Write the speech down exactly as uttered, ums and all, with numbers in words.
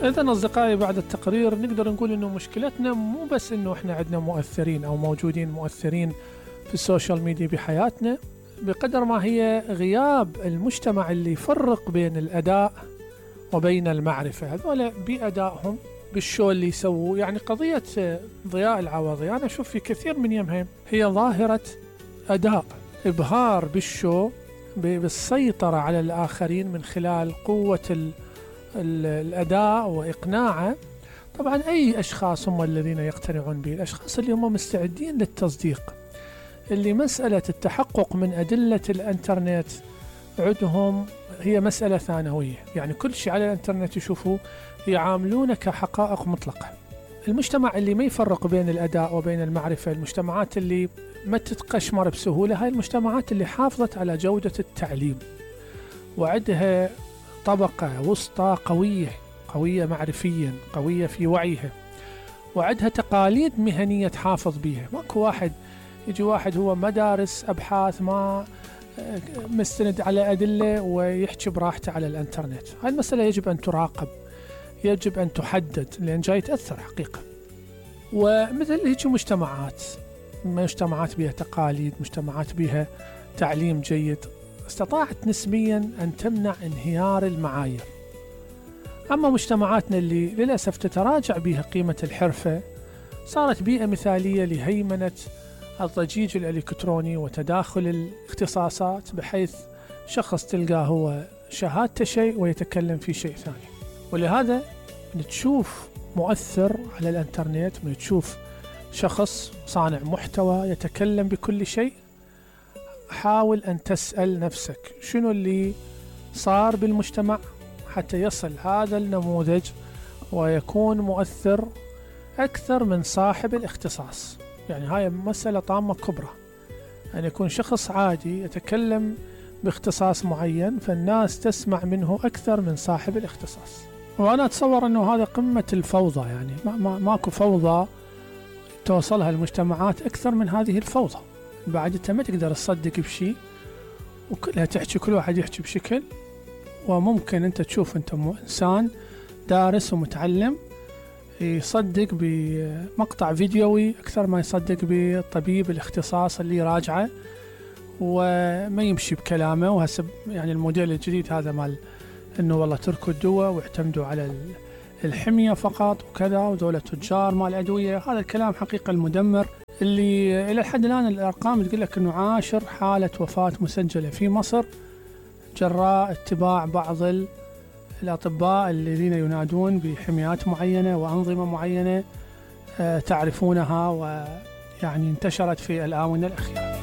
إذن أصدقائي بعد التقرير نقدر نقول إنه مشكلتنا مو بس إنه إحنا عندنا مؤثرين أو موجودين مؤثرين في السوشيال ميديا بحياتنا، بقدر ما هي غياب المجتمع اللي يفرق بين الأداء وبين المعرفة. هذول بأدائهم بالشو اللي يسووه، يعني قضية ضياء العوضي أنا أشوف في كثير من يمهم هي ظاهرة أداء، إبهار بالشو، بالسيطرة على الآخرين من خلال قوة ال ال الأداء وإقناعه. طبعا أي أشخاص هم الذين يقتنعون به؟ الأشخاص اللي هم مستعدين للتصديق، اللي مسألة التحقق من أدلة الإنترنت عندهم هي مسألة ثانوية، يعني كل شيء على الإنترنت يشوفوه يعاملونه كحقائق مطلقة. المجتمع اللي ما يفرق بين الأداء وبين المعرفة، المجتمعات اللي ما تتقشمر بسهولة، هاي المجتمعات اللي حافظت على جودة التعليم وعندها طبقة وسطى قوية قوية معرفيا، قوية في وعيها، وعندها تقاليد مهنية تحافظ بيها. ماكو واحد يجي واحد هو مدارس أبحاث ما مستند على أدلة ويحكي براحته على الإنترنت. هاي المسألة يجب أن تراقب، يجب أن تحدد، لأن جاي تأثر حقيقة. ومثل هيك مجتمعات مجتمعات بها تقاليد، مجتمعات بها تعليم جيد، استطاعت نسبيا أن تمنع انهيار المعايير. أما مجتمعاتنا اللي للأسف تتراجع بها قيمة الحرفة، صارت بيئة مثالية لهيمنة الضجيج الإلكتروني وتداخل الاختصاصات، بحيث شخص تلقاه هو شهادته شيء ويتكلم في شيء ثاني. ولهذا نتشوف مؤثر على الانترنت، نتشوف شخص صانع محتوى يتكلم بكل شيء، حاول أن تسأل نفسك شنو اللي صار بالمجتمع حتى يصل هذا النموذج ويكون مؤثر أكثر من صاحب الاختصاص. يعني هاي مسألة طامة كبرى، أن يكون شخص عادي يتكلم باختصاص معين فالناس تسمع منه أكثر من صاحب الاختصاص. وأنا أتصور أنه هذا قمة الفوضى، يعني ما ما ماكو فوضى توصلها المجتمعات أكثر من هذه الفوضى. بعد أنت ما تقدر تصدق بشيء وكلها تحكي، كل واحد يحكي بشكل، وممكن أنت تشوف أنت إنسان دارس ومتعلم يصدق بمقطع فيديوي أكثر ما يصدق بطبيب الاختصاص اللي راجعه وما يمشي بكلامه. وهسه يعني الموديل الجديد هذا مال إنه والله تركوا الدواء واعتمدوا على الحمية فقط وكذا، ودولة تجار مال الأدوية، هذا الكلام حقيقة المدمر اللي إلى الحد الآن الأرقام تقول لك إنه عاشر حالة وفاة مسجلة في مصر جراء اتباع بعض الأطباء الذين ينادون بحميات معينة وأنظمة معينة تعرفونها ويعني انتشرت في الآونة الأخيرة.